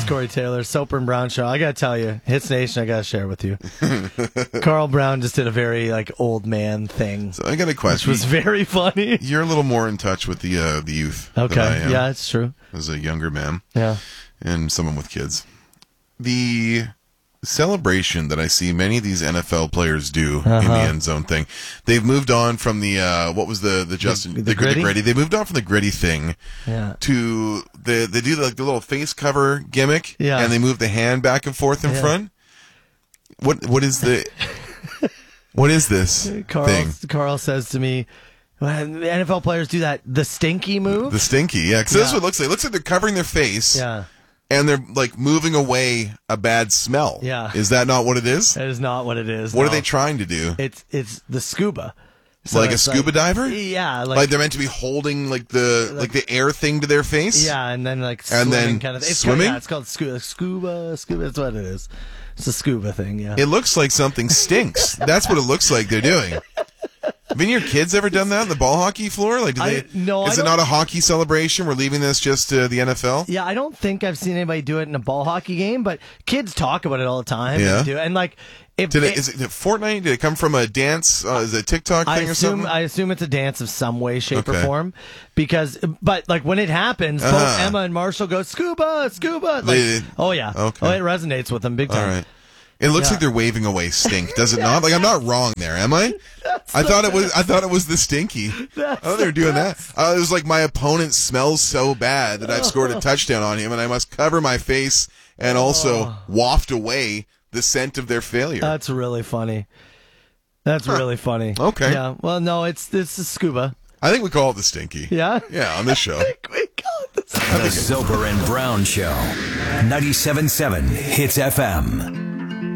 Corey Taylor, Soper and Brown Show. I got to tell you, Hits Nation, I got to share with you. Carl Brown just did a very old man thing. So I got a question. Which was very funny. You're a little more in touch with the youth. Okay, than I am, yeah, it's true. As a younger man. Yeah. And someone with kids. The celebration that I see many of these NFL players do in the end zone thing. They've moved on from the what was the Justin the gritty? They moved on from the gritty thing to they do the little face cover gimmick and they move the hand back and forth in front. What is the what is this thing? Carl says to me, when the NFL players do that, the stinky move. The stinky, yeah, because that's what it looks like. It looks like they're covering their face. Yeah. And they're moving away a bad smell. Yeah. Is that not what it is? That is not what it is. What are they trying to do? It's the scuba. So like a scuba diver? Yeah. Like they're meant to be holding the air thing to their face? Yeah, and then swimming kind of thing. Swimming? It's called scuba. That's what it is. It's a scuba thing, yeah. It looks like something stinks. That's what it looks like they're doing. Haven't your kids ever done that on the ball hockey floor? Like, is it not a hockey celebration? We're leaving this just to the NFL? Yeah, I don't think I've seen anybody do it in a ball hockey game, but kids talk about it all the time. Yeah. And is it Fortnite? Did it come from a dance? Is it a TikTok thing or something? I assume it's a dance of some way, shape, or form. But when it happens, both Emma and Marshall go, scuba. Oh, yeah. Okay. Oh, it resonates with them big time. All right. It looks like they're waving away stink, does it not? Like, I'm not wrong there, am I? I thought it was the stinky. Oh, they're doing that. It was like my opponent smells so bad that I've scored a touchdown on him, and I must cover my face and also waft away the scent of their failure. That's really funny. Really funny. Okay. Yeah. Well, no, it's a scuba. I think we call it the stinky. Yeah? Yeah, on this show. We call it the stinky. The Soper and Brown Show. 97.7 Hits FM.